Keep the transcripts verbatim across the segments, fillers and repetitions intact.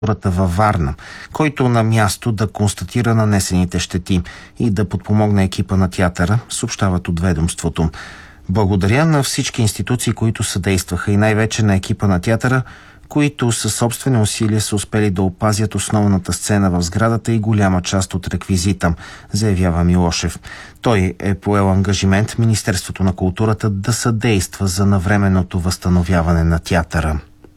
във Варна, който на място да констатира нанесените щети и да подпомогне екипа на театъра, съобщават от ведомството. Благодаря на всички институции, които съдействаха и най-вече на екипа на театъра, които със собствени усилия са успели да опазят основната сцена в сградата и голяма част от реквизита, заявява Милошев. Той е поел ангажимент Министерството на културата да съдейства за навременното възстановяване на театъра.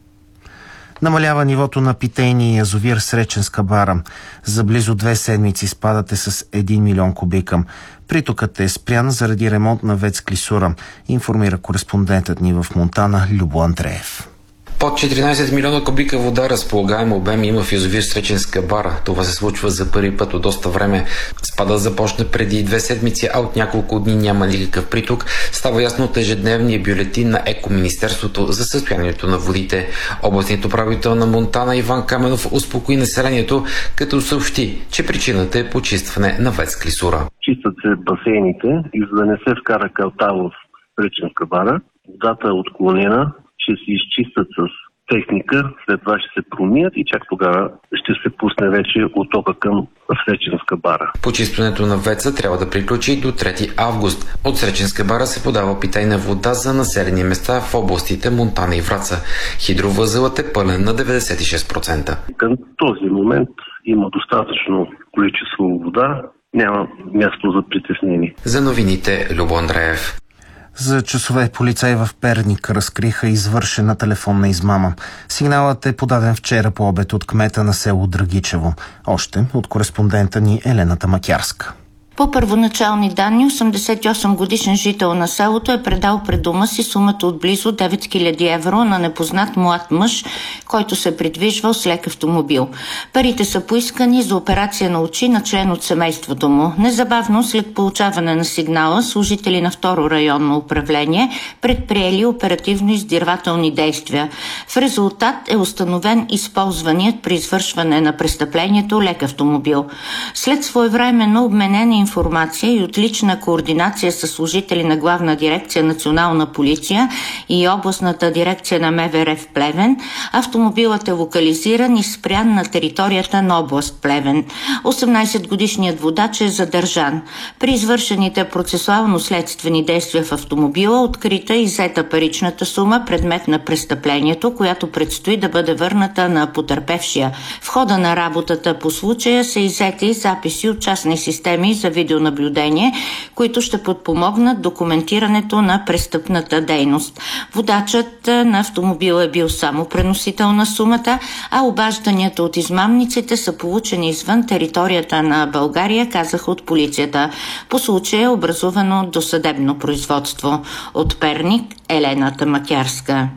Намалява нивото на питейния язовир Среченска бара. За близо две седмици спадът е с един милион кубика. Притокът е спрян заради ремонт на ВЕЦ Клисура, информира кореспондентът ни в Монтана Любо Андреев. Под четиринайсет милиона кубика вода разполагаем обем има в язовир Среченска бара. Това се случва за първи път от доста време. Спадът започна преди две седмици, а от няколко дни няма никакъв приток. Става ясно от ежедневния бюлетин на Екоминистерството за състоянието на водите. Областният управител на Монтана Иван Каменов успокои населението, като съобщи, че причината е почистване на ВЕЦ Клисура. Чистят се басейните и за да не се вкара калта в Среченска бара, водата е отклонена, ще се изчистят с техника, след това ще се промият и чак тогава ще се пусне вече оттока към Среченска бара. Почистването на ВЕЦа трябва да приключи до трети август. От Среченска бара се подава питейна вода за населени места в областите Монтана и Враца. Хидровъзелът е пълен на деветдесет и шест процента. Към този момент има достатъчно количество вода, няма място за притеснение. За новините Любо Андреев. За часове полицаи в Перник разкриха извършена телефонна измама. Сигналът е подаден вчера по обед от кмета на село Драгичево. Още от кореспондента ни Елената Макярска. По първоначални данни, осемдесет и осем годишен жител на селото е предал пред дома си сумата от близо девет хиляди евро на непознат млад мъж, който се придвижвал с лек автомобил. Парите са поискани за операция на очи на член от семейството му. Незабавно след получаване на сигнала, служители на второ районно управление предприели оперативно-издирвателни действия. В резултат е установен използваният при извършване на престъплението лек автомобил. След своевременно обменена информация и отлична координация с служители на Главна дирекция Национална полиция и областната дирекция на МВР в Плевен, автомобилът е локализиран и спрян на територията на област Плевен. осемнайсетгодишният водач е задържан. При извършените процесуално-следствени действия в автомобила открита и иззета паричната сума, предмет на престъплението, която предстои да бъде върната на потърпевшия. В хода на работата по случая са иззети записи от частни системи за видеонаблюдение, които ще подпомогнат документирането на престъпната дейност. Водачът на автомобила е бил само преносител на сумата, а обажданията от измамниците са получени извън територията на България, казаха от полицията. По случая е образувано досъдебно производство. От Перник Елената Макярска.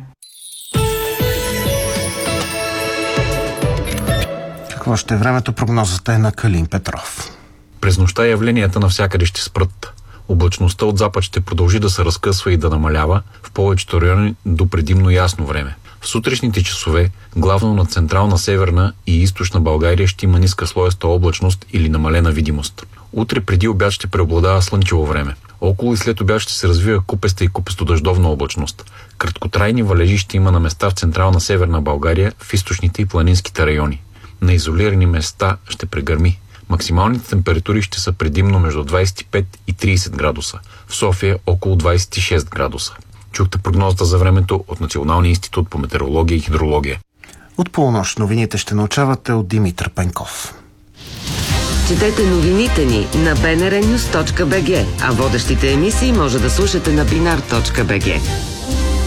Какво ще е времето? Прогнозата е на Калин Петров. През нощта явленията навсякъде ще спрат. Облачността от запад ще продължи да се разкъсва и да намалява в повечето райони до предимно ясно време. В сутрешните часове, главно на централна, северна и източна България ще има ниска слоеста облачност или намалена видимост. Утре преди обяд ще преобладава слънчево време. Около и след обяд ще се развива купеста и купесто-дъждовна облачност. Краткотрайни валежи ще има на места в централна северна България, в източните и планинските райони. На изолирани места ще прегърми. Максималните температури ще са предимно между двайсет и пет и трийсет градуса. В София около двайсет и шест градуса. Чухте прогнозата за времето от Националния институт по метеорология и хидрология. От полунощ новините ще научавате от Димитър Пенков. Четете новините ни на би ен ар нюз точка би джи, а водещите емисии може да слушате на бинар точка би джи.